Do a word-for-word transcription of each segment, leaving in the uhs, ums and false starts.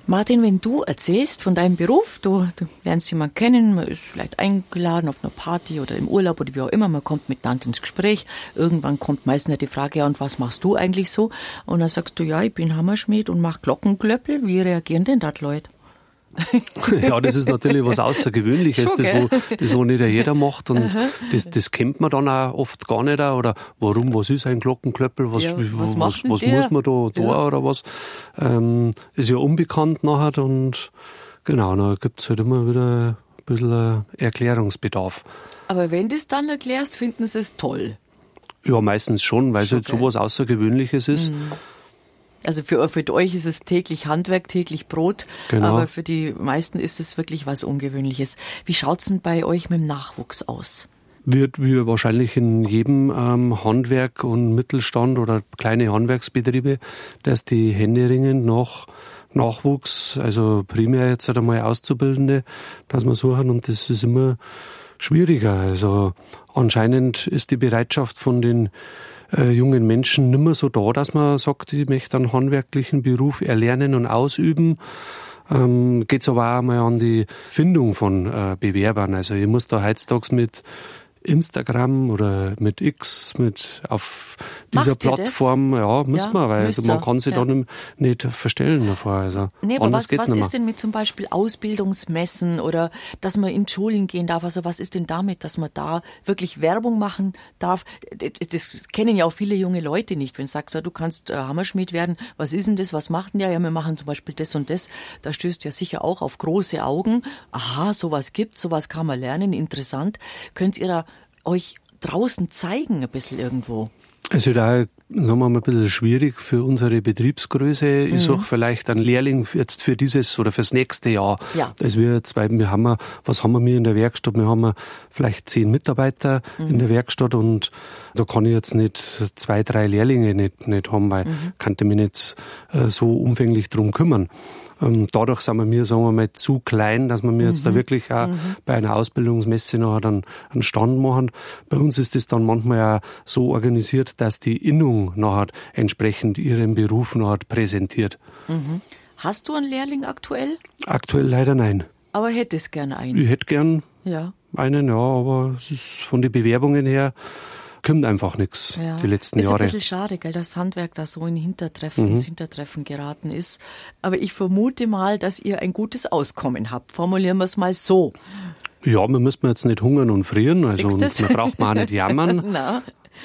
Martin, wenn du erzählst von deinem Beruf, du, du lernst jemanden kennen, man ist vielleicht eingeladen auf einer Party oder im Urlaub oder wie auch immer, man kommt miteinander ins Gespräch, irgendwann kommt meistens die Frage, ja, und was machst du eigentlich so? Und dann sagst du, ja, ich bin Hammerschmied und mach Glockenklöppel. Wie reagieren denn da die Leute? Ja, das ist natürlich was Außergewöhnliches, Schon, das, wo, das, wo nicht jeder macht. Und das, das kennt man dann auch oft gar nicht. Oder warum, was ist ein Glockenklöppel? Was, Ja, was, was, was, was muss man da, da ja. oder was? Ähm, ist ja unbekannt nachher. Und genau, da gibt's halt immer wieder ein bisschen Erklärungsbedarf. Aber wenn du es dann erklärst, finden sie es toll. Ja, meistens schon, weil Schon es halt sowas Außergewöhnliches ist. Mhm. Also für, für euch ist es täglich Handwerk, täglich Brot, Genau. Aber für die meisten ist es wirklich was Ungewöhnliches. Wie schaut's denn bei euch mit dem Nachwuchs aus? Wird wie wahrscheinlich in jedem ähm, Handwerk und Mittelstand oder kleine Handwerksbetriebe, dass die händeringend nach Nachwuchs, also primär jetzt halt einmal Auszubildende, dass wir suchen, und das ist immer schwieriger. Also anscheinend ist die Bereitschaft von den äh, jungen Menschen nicht mehr so da, dass man sagt, ich möchte einen handwerklichen Beruf erlernen und ausüben. Ähm, geht es aber auch mal an die Findung von äh, Bewerbern. Also ich muss da heutzutage mit Instagram oder mit X, mit auf dieser Macht ihr Plattform, das? ja, muss Ja, man, weil müsst also man ihr, kann sich ja. dann nicht verstellen davor. Also Nee, aber anders was, geht's was nicht mehr. ist denn mit zum Beispiel Ausbildungsmessen oder dass man in Schulen gehen darf? Also was ist denn damit, dass man da wirklich Werbung machen darf? Das kennen ja auch viele junge Leute nicht. Wenn du sagst, ja, du kannst äh, Hammerschmied werden, was ist denn das, was macht denn der? Ja, wir machen zum Beispiel das und das. Da stößt ja sicher auch auf große Augen. Aha, sowas gibt's, sowas kann man lernen, interessant. Könnt ihr da euch draußen zeigen ein bisschen irgendwo? Es ist auch, sagen wir mal, ein bisschen schwierig für unsere Betriebsgröße. Ich Mhm. suche vielleicht einen Lehrling jetzt für dieses oder fürs nächste Jahr. Ja. Also wir jetzt, weil wir haben, was haben wir in der Werkstatt? Wir haben vielleicht zehn Mitarbeiter Mhm. in der Werkstatt, und da kann ich jetzt nicht zwei, drei Lehrlinge nicht, nicht haben, weil Mhm. kann ich mich nicht äh, so umfänglich drum kümmern. Ähm, dadurch sind wir mir, sagen wir mal, zu klein, dass wir mir jetzt Mhm. da wirklich auch Mhm. bei einer Ausbildungsmesse noch dann einen Stand machen. Bei uns ist das dann manchmal auch so organisiert, dass die Innung nachher entsprechend ihren Beruf nachher präsentiert. Mhm. Hast du einen Lehrling aktuell? Aktuell leider nein. Aber hättest gerne einen. Ich hätte gern Ja. einen, ja, aber es ist von den Bewerbungen her kommt einfach nichts Ja. die letzten ist Jahre. Ist ein bisschen schade, gell, dass Handwerk da so in Hintertreffen, Mhm. ins Hintertreffen geraten ist. Aber ich vermute mal, dass ihr ein gutes Auskommen habt. Formulieren wir es mal so. Ja, wir müssen jetzt nicht hungern und frieren, also und Siehst du's? man braucht man auch nicht jammern. Na?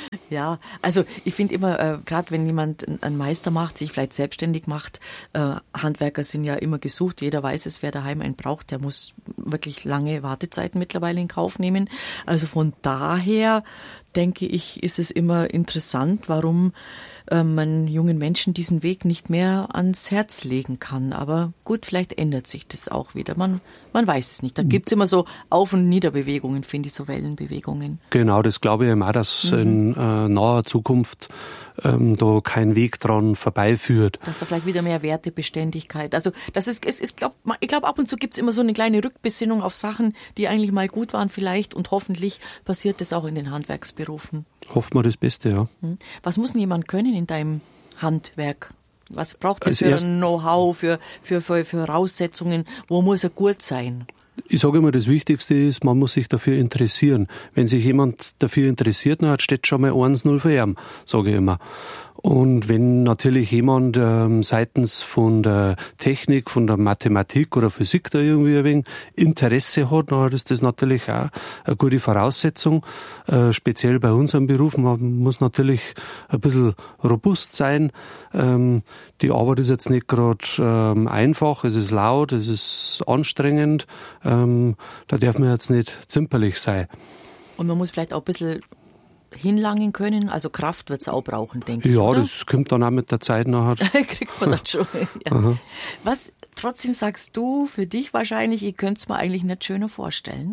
Ja, also ich finde immer, äh, gerade wenn jemand einen Meister macht, sich vielleicht selbstständig macht, äh, Handwerker sind ja immer gesucht, jeder weiß es, wer daheim einen braucht, der muss wirklich lange Wartezeiten mittlerweile in Kauf nehmen. Also von daher denke ich, ist es immer interessant, warum äh, man jungen Menschen diesen Weg nicht mehr ans Herz legen kann. Aber gut, vielleicht ändert sich das auch wieder. Man, man weiß es nicht. Da gibt's immer so Auf- und Niederbewegungen, finde ich, so Wellenbewegungen. Genau, das glaube ich eben auch, dass Mhm. in äh, naher Zukunft ähm, da kein Weg dran vorbeiführt. Dass da vielleicht wieder mehr Wertebeständigkeit. Also das ist, es ist, glaub, ich glaube, ab und zu gibt's immer so eine kleine Rückbesinnung auf Sachen, die eigentlich mal gut waren vielleicht, und hoffentlich passiert das auch in den Handwerksberufen. Hoffen wir das Beste, ja. Was muss denn jemand können in deinem Handwerk? Was braucht er Als für erst- ein Know-how, für, für, für, für Voraussetzungen? Wo muss er gut sein? Ich sage immer, das Wichtigste ist, man muss sich dafür interessieren. Wenn sich jemand dafür interessiert, dann steht schon mal eins null für ihn, sage ich immer. Und wenn natürlich jemand ähm, seitens von der Technik, von der Mathematik oder Physik da irgendwie ein wenig Interesse hat, dann ist das natürlich auch eine gute Voraussetzung. Äh, speziell bei unserem Beruf, man muss natürlich ein bisschen robust sein. Ähm, die Arbeit ist jetzt nicht gerade ähm, einfach, es ist laut, es ist anstrengend. Ähm, da darf man jetzt nicht zimperlich sein. Und man muss vielleicht auch ein bisschen hinlangen können, also Kraft wird's auch brauchen, denke ich, Ja, oder? das kommt dann auch mit der Zeit nachher. Kriegt man dann schon. Ja. Was trotzdem sagst du für dich wahrscheinlich, ich könnte es mir eigentlich nicht schöner vorstellen?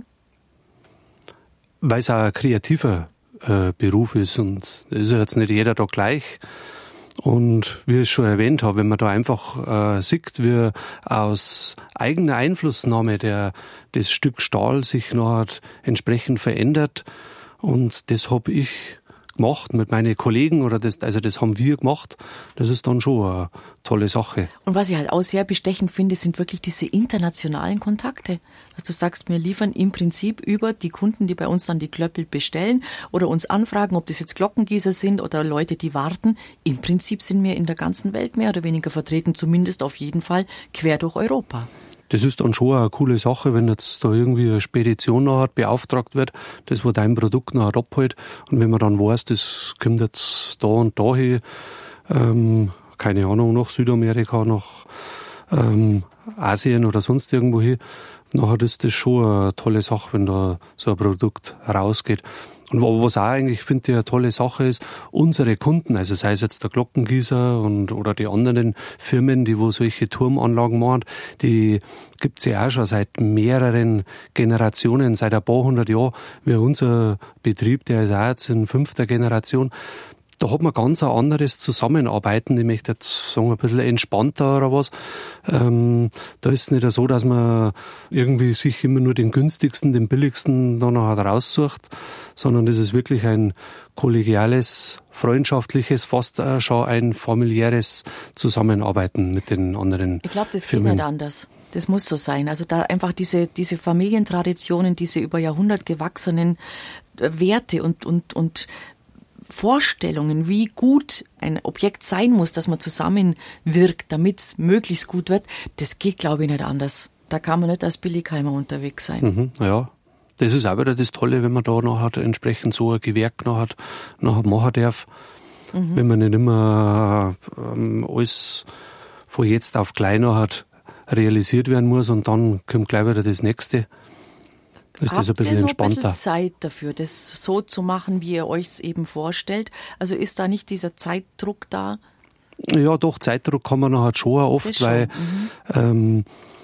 Weil es auch ein kreativer äh, Beruf ist, und das ist ja jetzt nicht jeder da gleich. Und wie ich schon erwähnt habe, wenn man da einfach äh, sieht, wie aus eigener Einflussnahme der, das Stück Stahl sich nachher entsprechend verändert, und das habe ich gemacht mit meinen Kollegen oder das, also das haben wir gemacht. Das ist dann schon eine tolle Sache. Und was ich halt auch sehr bestechend finde, sind wirklich diese internationalen Kontakte. Dass du sagst, wir liefern im Prinzip über die Kunden, die bei uns dann die Klöppel bestellen oder uns anfragen, ob das jetzt Glockengießer sind oder Leute, die warten. Im Prinzip sind wir in der ganzen Welt mehr oder weniger vertreten, zumindest auf jeden Fall quer durch Europa. Das ist dann schon eine coole Sache, wenn jetzt da irgendwie eine Spedition nachher beauftragt wird, das wo dein Produkt nachher abholt. Und wenn man dann weiß, das kommt jetzt da und da hin, ähm, keine Ahnung, nach Südamerika, nach ähm, Asien oder sonst irgendwo hin, nachher ist das schon eine tolle Sache, wenn da so ein Produkt rausgeht. Und was auch eigentlich, finde ich, eine tolle Sache ist, unsere Kunden, also sei es jetzt der Glockengießer und, oder die anderen Firmen, die wo solche Turmanlagen machen, die gibt's ja auch schon seit mehreren Generationen, seit ein paar hundert Jahren, wie unser Betrieb, der ist auch jetzt in fünfter Generation. Da hat man ganz ein anderes Zusammenarbeiten. Ich möchte jetzt sagen, ein bisschen entspannter oder was. Ähm, da ist es nicht so, dass man irgendwie sich immer nur den günstigsten, den billigsten dann nachher raussucht, sondern das ist wirklich ein kollegiales, freundschaftliches, fast schon ein familiäres Zusammenarbeiten mit den anderen. Ich glaube, das Firmen. geht nicht anders. Das muss so sein. Also da einfach diese, diese Familientraditionen, diese über Jahrhundert gewachsenen Werte und, und, und Vorstellungen, wie gut ein Objekt sein muss, dass man zusammenwirkt, damit es möglichst gut wird, das geht, glaube ich, nicht anders. Da kann man nicht als Billigheimer unterwegs sein. Mhm, ja, das ist auch wieder das Tolle, wenn man da nachher entsprechend so ein Gewerk nachher, nachher machen darf. Mhm. Wenn man nicht immer ähm, alles von jetzt auf gleich nachher realisiert werden muss und dann kommt gleich wieder das Nächste. Ist das ein bisschen entspannter? Habt ihr noch ein bisschen Zeit dafür, das so zu machen, wie ihr euch es eben vorstellt? Also ist da nicht dieser Zeitdruck da? Ja, doch, Zeitdruck kann man nachher schon oft, schon. weil mhm. ähm,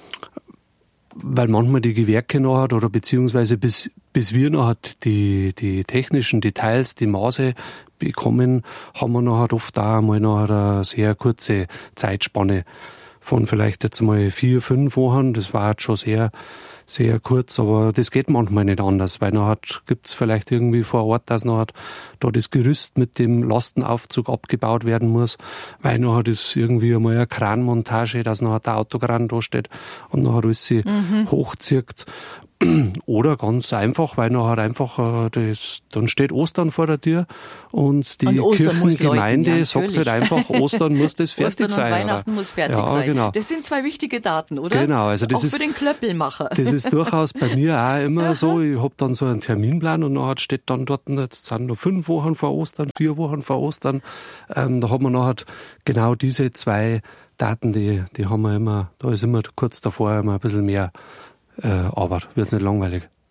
weil manchmal die Gewerke nachher oder beziehungsweise bis bis wir nachher die die technischen Details, die Maße bekommen, haben wir nachher oft auch einmal nachher eine sehr kurze Zeitspanne von vielleicht jetzt mal vier, fünf Wochen. Das war jetzt schon sehr sehr kurz, aber das geht manchmal nicht anders, weil nachher gibt's vielleicht irgendwie vor Ort, dass nachher da das Gerüst mit dem Lastenaufzug abgebaut werden muss, weil nachher das irgendwie einmal eine Kranmontage, dass nachher der Autokran da steht und nachher alles sie mhm. hochzieht. Oder ganz einfach, weil nachher einfach, das, dann steht Ostern vor der Tür und die und Kirchengemeinde ja, sagt halt einfach, Ostern muss das fertig Ostern und sein. Weihnachten oder? muss fertig ja, sein. Genau. Das sind zwei wichtige Daten, oder? Genau, also das auch ist für den Klöppelmacher. Das ist durchaus bei mir auch immer so. Ich hab dann so einen Terminplan und nachher steht dann dort, jetzt sind noch fünf Wochen vor Ostern, vier Wochen vor Ostern. Ähm, da hat man nachher genau diese zwei Daten, die, die haben wir immer, da ist immer kurz davor immer ein bisschen mehr Äh, aber wird's nicht langweilig.